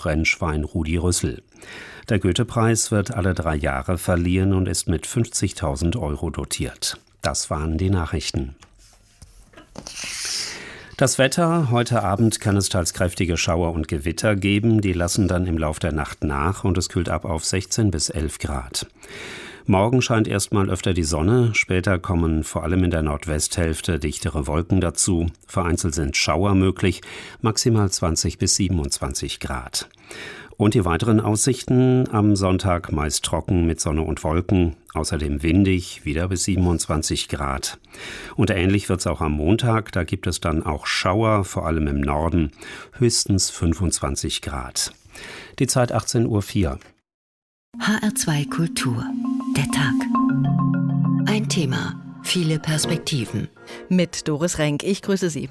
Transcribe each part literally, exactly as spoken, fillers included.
auch Rennschwein Rudi Rüssel. Der Goethe-Preis wird alle drei Jahre verliehen und ist mit fünfzigtausend Euro dotiert. Das waren die Nachrichten. Das Wetter: Heute Abend kann es teils kräftige Schauer und Gewitter geben. Die lassen dann im Lauf der Nacht nach und es kühlt ab auf sechzehn bis elf Grad. Morgen scheint erstmal öfter die Sonne. Später kommen vor allem in der Nordwesthälfte dichtere Wolken dazu. Vereinzelt sind Schauer möglich. Maximal zwanzig bis siebenundzwanzig Grad. Und die weiteren Aussichten: am Sonntag meist trocken mit Sonne und Wolken, außerdem windig, wieder bis siebenundzwanzig Grad. Und ähnlich wird es auch am Montag, da gibt es dann auch Schauer, vor allem im Norden, höchstens fünfundzwanzig Grad. Die Zeit achtzehn Uhr vier. H R zwei Kultur. Der Tag. Ein Thema, viele Perspektiven. Mit Doris Renk, ich grüße Sie.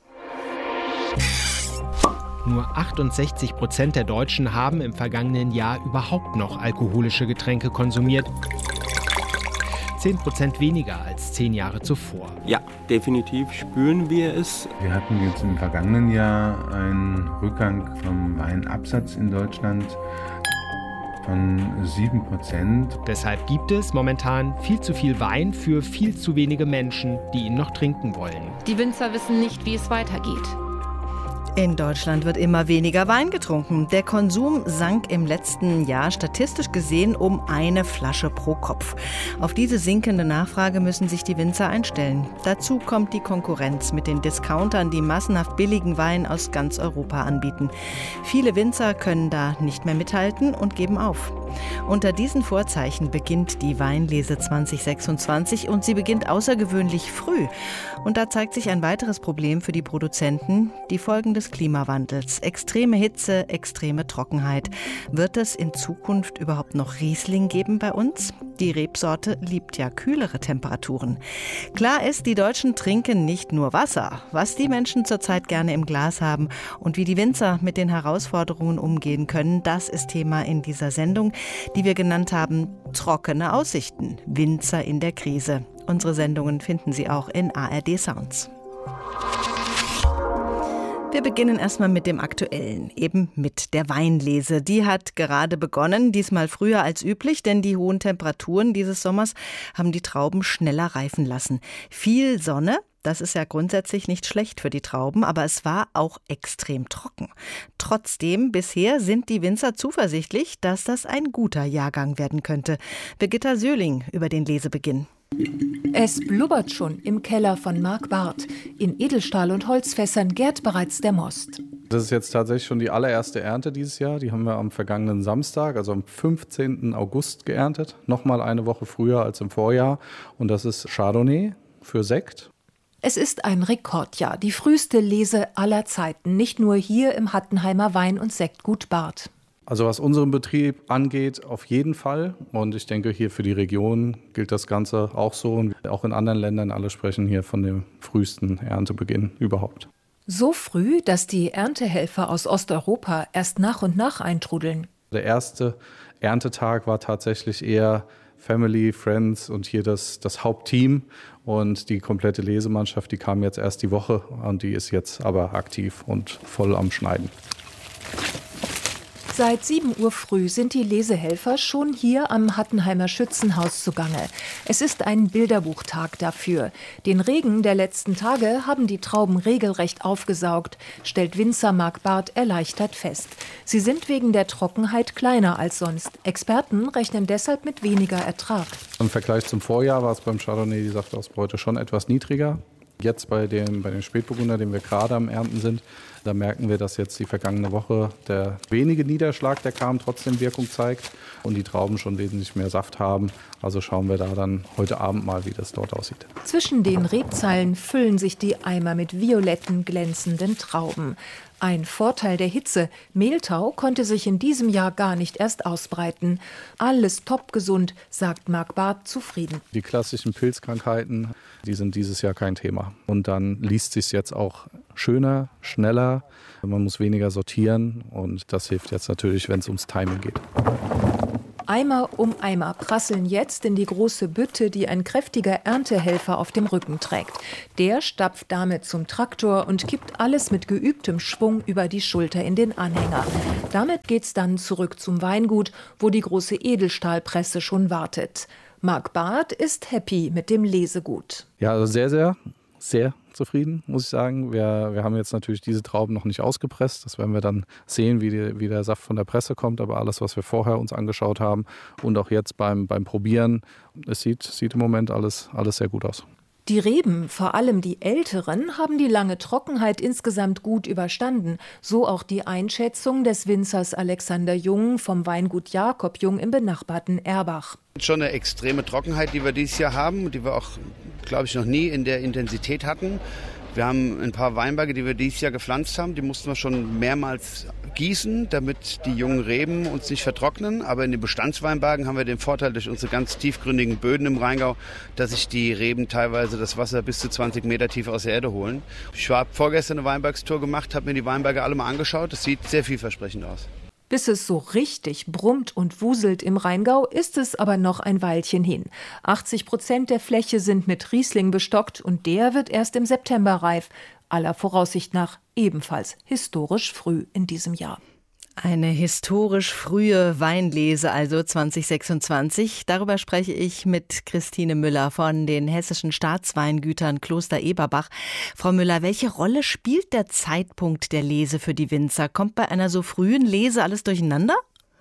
Nur achtundsechzig Prozent der Deutschen haben im vergangenen Jahr überhaupt noch alkoholische Getränke konsumiert. zehn Prozent weniger als zehn Jahre zuvor. Ja, definitiv spüren wir es. Wir hatten jetzt im vergangenen Jahr einen Rückgang vom Weinabsatz in Deutschland von sieben Prozent. Deshalb gibt es momentan viel zu viel Wein für viel zu wenige Menschen, die ihn noch trinken wollen. Die Winzer wissen nicht, wie es weitergeht. In Deutschland wird immer weniger Wein getrunken. Der Konsum sank im letzten Jahr statistisch gesehen um eine Flasche pro Kopf. Auf diese sinkende Nachfrage müssen sich die Winzer einstellen. Dazu kommt die Konkurrenz mit den Discountern, die massenhaft billigen Wein aus ganz Europa anbieten. Viele Winzer können da nicht mehr mithalten und geben auf. Unter diesen Vorzeichen beginnt die Weinlese zwanzig sechsundzwanzig und sie beginnt außergewöhnlich früh. Und da zeigt sich ein weiteres Problem für die Produzenten: die Folgen des Klimawandels. Extreme Hitze, extreme Trockenheit. Wird es in Zukunft überhaupt noch Riesling geben bei uns? Die Rebsorte liebt ja kühlere Temperaturen. Klar ist, die Deutschen trinken nicht nur Wasser. Was die Menschen zurzeit gerne im Glas haben und wie die Winzer mit den Herausforderungen umgehen können, das ist Thema in dieser Sendung, die wir genannt haben: Trockene Aussichten. Winzer in der Krise. Unsere Sendungen finden Sie auch in A R D Sounds. Wir beginnen erstmal mit dem Aktuellen, eben mit der Weinlese. Die hat gerade begonnen, diesmal früher als üblich, denn die hohen Temperaturen dieses Sommers haben die Trauben schneller reifen lassen. Viel Sonne, das ist ja grundsätzlich nicht schlecht für die Trauben, aber es war auch extrem trocken. Trotzdem, bisher sind die Winzer zuversichtlich, dass das ein guter Jahrgang werden könnte. Birgitta Söhling über den Lesebeginn. Es blubbert schon im Keller von Marc Barth. In Edelstahl- und Holzfässern gärt bereits der Most. Das ist jetzt tatsächlich schon die allererste Ernte dieses Jahr. Die haben wir am vergangenen Samstag, also am fünfzehnten August geerntet. Nochmal eine Woche früher als im Vorjahr. Und das ist Chardonnay für Sekt. Es ist ein Rekordjahr, die früheste Lese aller Zeiten. Nicht nur hier im Hattenheimer Wein- und Sektgut Barth. Also was unseren Betrieb angeht, auf jeden Fall. Und ich denke, hier für die Region gilt das Ganze auch so. Und auch in anderen Ländern, alle sprechen hier von dem frühesten Erntebeginn überhaupt. So früh, dass die Erntehelfer aus Osteuropa erst nach und nach eintrudeln. Der erste Erntetag war tatsächlich eher Family, Friends und hier das, das Hauptteam. Und die komplette Lesemannschaft, die kam jetzt erst die Woche und die ist jetzt aber aktiv und voll am Schneiden. Seit sieben Uhr früh sind die Lesehelfer schon hier am Hattenheimer Schützenhaus zugange. Es ist ein Bilderbuchtag dafür. Den Regen der letzten Tage haben die Trauben regelrecht aufgesaugt, stellt Winzer Marc Barth erleichtert fest. Sie sind wegen der Trockenheit kleiner als sonst. Experten rechnen deshalb mit weniger Ertrag. Im Vergleich zum Vorjahr war es beim Chardonnay die Saftausbeute schon etwas niedriger. Jetzt bei dem, bei dem Spätburgunder, den wir gerade am Ernten sind, da merken wir, dass jetzt die vergangene Woche der wenige Niederschlag, der kam, trotzdem Wirkung zeigt und die Trauben schon wesentlich mehr Saft haben. Also schauen wir da dann heute Abend mal, wie das dort aussieht. Zwischen den Rebzeilen füllen sich die Eimer mit violetten, glänzenden Trauben. Ein Vorteil der Hitze: Mehltau konnte sich in diesem Jahr gar nicht erst ausbreiten. Alles topgesund, sagt Marc Barth zufrieden. Die klassischen Pilzkrankheiten, die sind dieses Jahr kein Thema. Und dann liest sich jetzt auch schöner, schneller. Man muss weniger sortieren und das hilft jetzt natürlich, wenn es ums Timing geht. Eimer um Eimer prasseln jetzt in die große Bütte, die ein kräftiger Erntehelfer auf dem Rücken trägt. Der stapft damit zum Traktor und kippt alles mit geübtem Schwung über die Schulter in den Anhänger. Damit geht's dann zurück zum Weingut, wo die große Edelstahlpresse schon wartet. Marc Barth ist happy mit dem Lesegut. Ja, also sehr, sehr, sehr zufrieden, muss ich sagen. Wir, wir haben jetzt natürlich diese Trauben noch nicht ausgepresst. Das werden wir dann sehen, wie, die, wie der Saft von der Presse kommt. Aber alles, was wir vorher uns angeschaut haben und auch jetzt beim, beim Probieren, es sieht, sieht im Moment alles, alles sehr gut aus. Die Reben, vor allem die älteren, haben die lange Trockenheit insgesamt gut überstanden. So auch die Einschätzung des Winzers Alexander Jung vom Weingut Jakob Jung im benachbarten Erbach. Schon eine extreme Trockenheit, die wir dieses Jahr haben, die wir auch, glaube ich, noch nie in der Intensität hatten. Wir haben ein paar Weinberge, die wir dieses Jahr gepflanzt haben, die mussten wir schon mehrmals gießen, damit die jungen Reben uns nicht vertrocknen. Aber in den Bestandsweinbergen haben wir den Vorteil durch unsere ganz tiefgründigen Böden im Rheingau, dass sich die Reben teilweise das Wasser bis zu zwanzig Meter tief aus der Erde holen. Ich habe vorgestern eine Weinbergstour gemacht, habe mir die Weinberge alle mal angeschaut. Das sieht sehr vielversprechend aus. Bis es so richtig brummt und wuselt im Rheingau, ist es aber noch ein Weilchen hin. achtzig Prozent der Fläche sind mit Riesling bestockt und der wird erst im September reif. Aller Voraussicht nach ebenfalls historisch früh in diesem Jahr. Eine historisch frühe Weinlese, also zwanzig sechsundzwanzig. Darüber spreche ich mit Christine Müller von den Hessischen Staatsweingütern Kloster Eberbach. Frau Müller, welche Rolle spielt der Zeitpunkt der Lese für die Winzer? Kommt bei einer so frühen Lese alles durcheinander?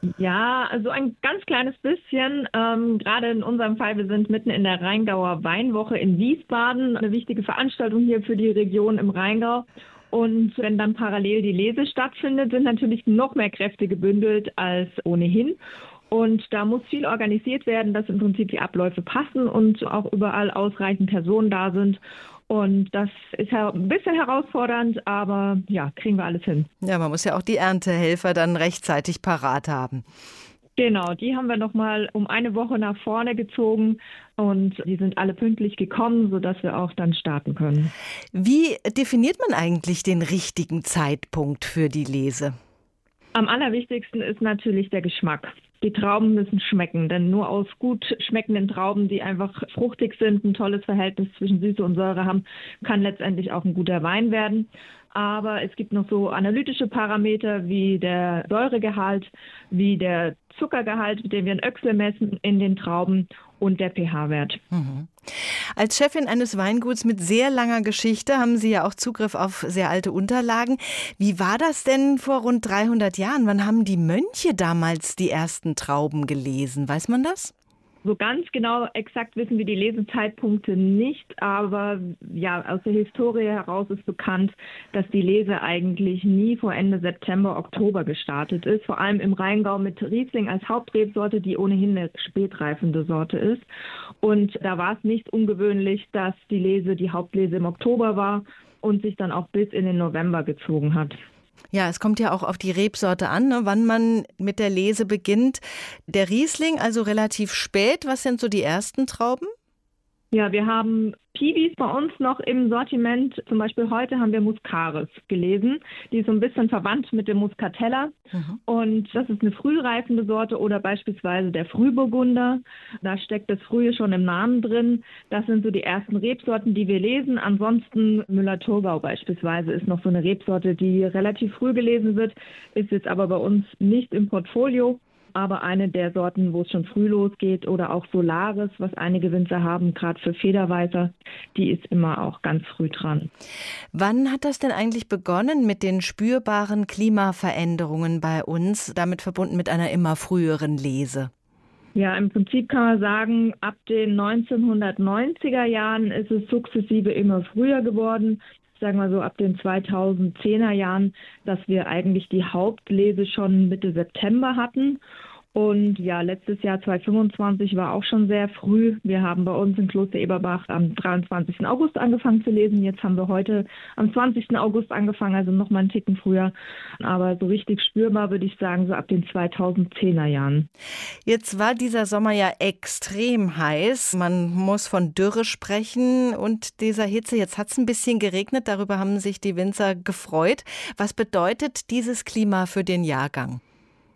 Ja, also ein ganz kleines bisschen. Ähm, gerade in unserem Fall, wir sind mitten in der Rheingauer Weinwoche in Wiesbaden, eine wichtige Veranstaltung hier für die Region im Rheingau. Und wenn dann parallel die Lese stattfindet, sind natürlich noch mehr Kräfte gebündelt als ohnehin. Und da muss viel organisiert werden, dass im Prinzip die Abläufe passen und auch überall ausreichend Personen da sind. Und das ist ja ein bisschen herausfordernd, aber ja, kriegen wir alles hin. Ja, man muss ja auch die Erntehelfer dann rechtzeitig parat haben. Genau, die haben wir noch mal um eine Woche nach vorne gezogen und die sind alle pünktlich gekommen, sodass wir auch dann starten können. Wie definiert man eigentlich den richtigen Zeitpunkt für die Lese? Am allerwichtigsten ist natürlich der Geschmack. Die Trauben müssen schmecken, denn nur aus gut schmeckenden Trauben, die einfach fruchtig sind, ein tolles Verhältnis zwischen Süße und Säure haben, kann letztendlich auch ein guter Wein werden. Aber es gibt noch so analytische Parameter wie der Säuregehalt, wie der Zuckergehalt, mit dem wir in Öchsel messen in den Trauben und der pH-Wert. Mhm. Als Chefin eines Weinguts mit sehr langer Geschichte haben Sie ja auch Zugriff auf sehr alte Unterlagen. Wie war das denn vor rund dreihundert Jahren? Wann haben die Mönche damals die ersten Trauben gelesen? Weiß man das? So ganz genau exakt wissen wir die Lesezeitpunkte nicht, aber ja, aus der Historie heraus ist bekannt, dass die Lese eigentlich nie vor Ende September, Oktober gestartet ist. Vor allem im Rheingau mit Riesling als Hauptrebsorte, die ohnehin eine spätreifende Sorte ist. Und da war es nicht ungewöhnlich, dass die Lese, die Hauptlese im Oktober war und sich dann auch bis in den November gezogen hat. Ja, es kommt ja auch auf die Rebsorte an, ne, wann man mit der Lese beginnt. Der Riesling also relativ spät. Was sind so die ersten Trauben? Ja, wir haben Piwis bei uns noch im Sortiment. Zum Beispiel heute haben wir Muscaris gelesen. Die ist so ein bisschen verwandt mit dem Muscatella. Mhm. Und das ist eine frühreifende Sorte oder beispielsweise der Frühburgunder. Da steckt das Frühe schon im Namen drin. Das sind so die ersten Rebsorten, die wir lesen. Ansonsten Müller-Thurgau beispielsweise ist noch so eine Rebsorte, die relativ früh gelesen wird, ist jetzt aber bei uns nicht im Portfolio. Aber eine der Sorten, wo es schon früh losgeht, oder auch Solaris, was einige Winzer haben, gerade für Federweißer, die ist immer auch ganz früh dran. Wann hat das denn eigentlich begonnen mit den spürbaren Klimaveränderungen bei uns, damit verbunden mit einer immer früheren Lese? Ja, im Prinzip kann man sagen, ab den neunzehnhundertneunziger Jahren ist es sukzessive immer früher geworden. Sagen wir so ab den zweitausendzehner Jahren, dass wir eigentlich die Hauptlese schon Mitte September hatten. Und ja, letztes Jahr zweitausendfünfundzwanzig war auch schon sehr früh. Wir haben bei uns in Kloster Eberbach am dreiundzwanzigsten August angefangen zu lesen. Jetzt haben wir heute am zwanzigsten August angefangen, also noch mal einen Ticken früher. Aber so richtig spürbar würde ich sagen, so ab den zweitausendzehner Jahren. Jetzt war dieser Sommer ja extrem heiß. Man muss von Dürre sprechen und dieser Hitze. Jetzt hat es ein bisschen geregnet. Darüber haben sich die Winzer gefreut. Was bedeutet dieses Klima für den Jahrgang?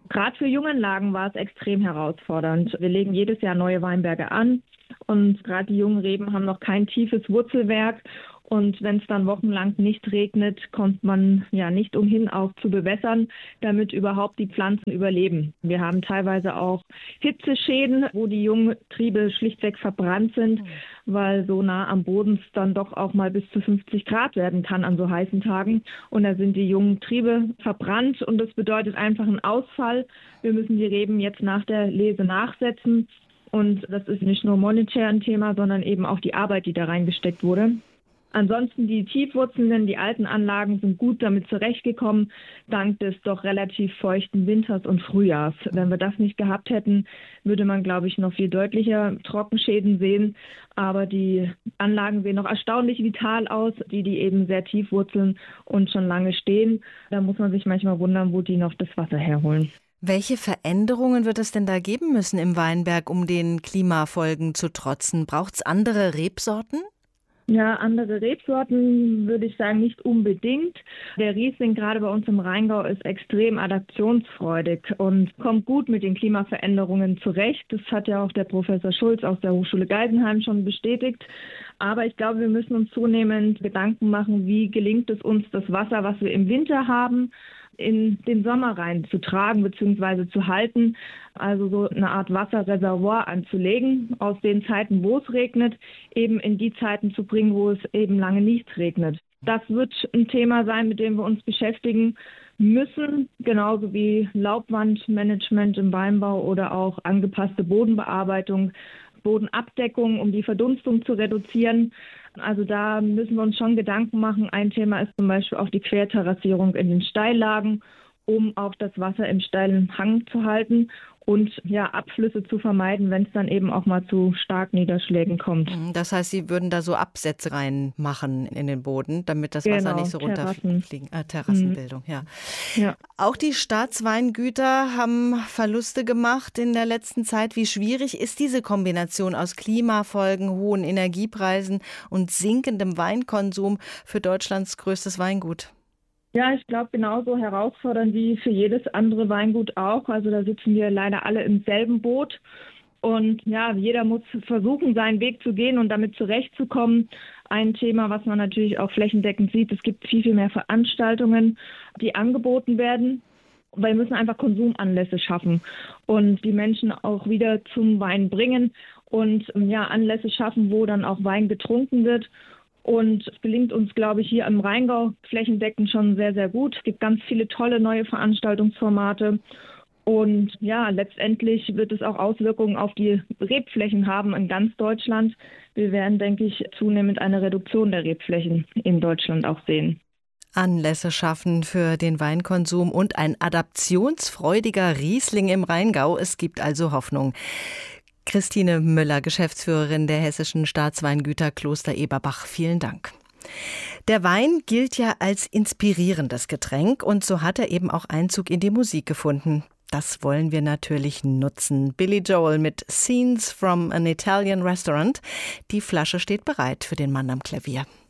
Gerade für Junganlagen war es extrem herausfordernd. Wir legen jedes Jahr neue Weinberge an und gerade die jungen Reben haben noch kein tiefes Wurzelwerk. Und wenn es dann wochenlang nicht regnet, kommt man ja nicht umhin, auch zu bewässern, damit überhaupt die Pflanzen überleben. Wir haben teilweise auch Hitzeschäden, wo die jungen Triebe schlichtweg verbrannt sind, weil so nah am Boden es dann doch auch mal bis zu fünfzig Grad werden kann an so heißen Tagen. Und da sind die jungen Triebe verbrannt und das bedeutet einfach einen Ausfall. Wir müssen die Reben jetzt nach der Lese nachsetzen. Und das ist nicht nur monetär ein Thema, sondern eben auch die Arbeit, die da reingesteckt wurde. Ansonsten die tiefwurzelnden, die alten Anlagen sind gut damit zurechtgekommen, dank des doch relativ feuchten Winters und Frühjahrs. Wenn wir das nicht gehabt hätten, würde man, glaube ich, noch viel deutlicher Trockenschäden sehen. Aber die Anlagen sehen noch erstaunlich vital aus, die, die eben sehr tief wurzeln und schon lange stehen. Da muss man sich manchmal wundern, wo die noch das Wasser herholen. Welche Veränderungen wird es denn da geben müssen im Weinberg, um den Klimafolgen zu trotzen? Braucht es andere Rebsorten? Ja, andere Rebsorten würde ich sagen nicht unbedingt. Der Riesling gerade bei uns im Rheingau ist extrem adaptionsfreudig und kommt gut mit den Klimaveränderungen zurecht. Das hat ja auch der Professor Schulz aus der Hochschule Geisenheim schon bestätigt. Aber ich glaube, wir müssen uns zunehmend Gedanken machen, wie gelingt es uns, das Wasser, was wir im Winter haben, in den Sommer rein zu tragen bzw. zu halten, also so eine Art Wasserreservoir anzulegen, aus den Zeiten, wo es regnet, eben in die Zeiten zu bringen, wo es eben lange nicht regnet. Das wird ein Thema sein, mit dem wir uns beschäftigen müssen, genauso wie Laubwandmanagement im Weinbau oder auch angepasste Bodenbearbeitung, Bodenabdeckung, um die Verdunstung zu reduzieren. Also da müssen wir uns schon Gedanken machen. Ein Thema ist zum Beispiel auch die Querterrassierung in den Steillagen, um auch das Wasser im steilen Hang zu halten und ja, Abflüsse zu vermeiden, wenn es dann eben auch mal zu starken Niederschlägen kommt. Das heißt, Sie würden da so Absätze reinmachen in den Boden, damit das Wasser genau, nicht so runterfliegt. Äh, Terrassenbildung, mhm. ja. ja. Auch die Staatsweingüter haben Verluste gemacht in der letzten Zeit. Wie schwierig ist diese Kombination aus Klimafolgen, hohen Energiepreisen und sinkendem Weinkonsum für Deutschlands größtes Weingut? Ja, ich glaube, genauso herausfordernd wie für jedes andere Weingut auch. Also da sitzen wir leider alle im selben Boot. Und ja, jeder muss versuchen, seinen Weg zu gehen und damit zurechtzukommen. Ein Thema, was man natürlich auch flächendeckend sieht, es gibt viel, viel mehr Veranstaltungen, die angeboten werden. Weil wir müssen einfach Konsumanlässe schaffen und die Menschen auch wieder zum Wein bringen und ja, Anlässe schaffen, wo dann auch Wein getrunken wird. Und es gelingt uns, glaube ich, hier im Rheingau flächendeckend schon sehr, sehr gut. Es gibt ganz viele tolle neue Veranstaltungsformate. Und ja, letztendlich wird es auch Auswirkungen auf die Rebflächen haben in ganz Deutschland. Wir werden, denke ich, zunehmend eine Reduktion der Rebflächen in Deutschland auch sehen. Anlässe schaffen für den Weinkonsum und ein adaptionsfreudiger Riesling im Rheingau. Es gibt also Hoffnung. Christine Müller, Geschäftsführerin der Hessischen Staatsweingüter Kloster Eberbach. Vielen Dank. Der Wein gilt ja als inspirierendes Getränk und so hat er eben auch Einzug in die Musik gefunden. Das wollen wir natürlich nutzen. Billy Joel mit Scenes from an Italian Restaurant. Die Flasche steht bereit für den Mann am Klavier.